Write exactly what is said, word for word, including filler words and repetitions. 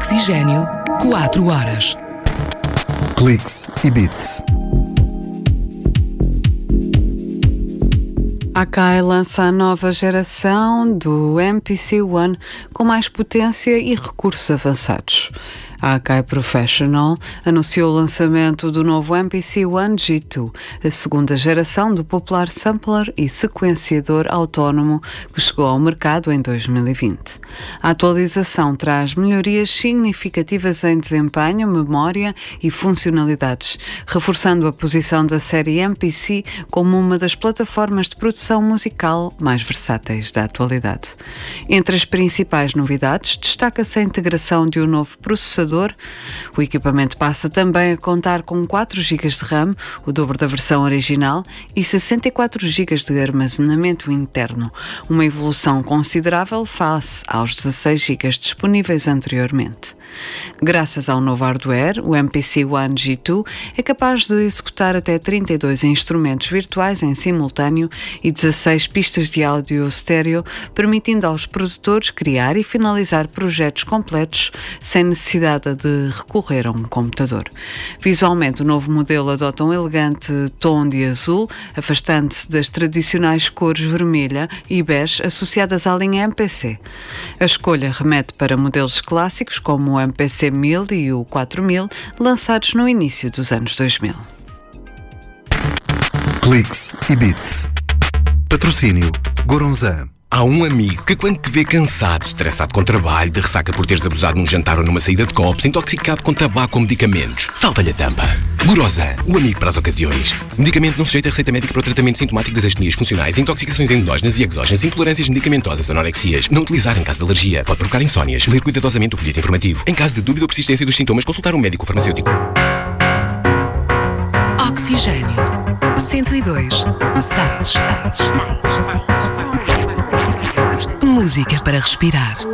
Oxigênio, quatro horas. Cliques e Beats. A Akai lança a nova geração do M P C One com mais potência e recursos avançados. A Akai Professional anunciou o lançamento do novo M P C One G dois, a segunda geração do popular sampler e sequenciador autónomo que chegou ao mercado em dois mil e vinte. A atualização traz melhorias significativas em desempenho, memória e funcionalidades, reforçando a posição da série M P C como uma das plataformas de produção musical mais versáteis da atualidade. Entre as principais novidades, destaca-se a integração de um novo processador. O equipamento passa também a contar com quatro gigas de RAM, o dobro da versão original, e sessenta e quatro gigas de armazenamento interno, uma evolução considerável face aos dezasseis gigas disponíveis anteriormente. Graças ao novo hardware, o M P C One G dois é capaz de executar até trinta e dois instrumentos virtuais em simultâneo e dezasseis pistas de áudio estéreo, permitindo aos produtores criar e finalizar projetos completos sem necessidade de recorrer a um computador. Visualmente, o novo modelo adota um elegante tom de azul, afastando-se das tradicionais cores vermelha e bege associadas à linha M P C. A escolha remete para modelos clássicos como o M P C mil e o quatro mil, lançados no início dos anos dois mil. Cliques e Beats. Patrocínio Goronzan. Há um amigo que, quando te vê cansado, estressado com trabalho, de ressaca por teres abusado num jantar ou numa saída de copos, intoxicado com tabaco ou medicamentos, salta-lhe a tampa. Goronzan, o amigo para as ocasiões. Medicamento não sujeito a receita médica para o tratamento sintomático das astenias funcionais, intoxicações endógenas e exógenas, intolerâncias medicamentosas, anorexias. Não utilizar em caso de alergia. Pode provocar insónias. Ler cuidadosamente o folheto informativo. Em caso de dúvida ou persistência dos sintomas, consultar um médico farmacêutico. Oxigênio, cento e dois, seis. Música para respirar.